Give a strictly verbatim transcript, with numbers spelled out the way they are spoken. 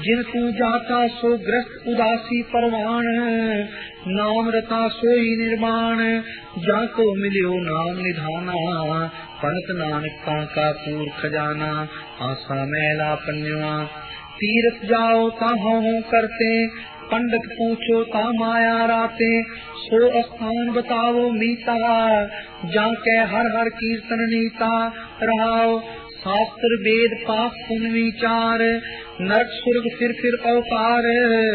जिन तू जाता सो ग्रस्त उदासी परवान, नाम रता सोई निर्माण, जाको मिलियो नाम निधाना, पंत नानक का पूर खजाना, आशा मैला पन्युआ। तीर्थ जाओ ताहो करते, पंडित पूछो ता माया राते, सो स्थान बताओ मीता, जाके हर हर कीर्तन नीता, रहाओ शास्त्र वेद पाप पुण्य विचार, नरक स्वर्ग फिर फिर अवतार,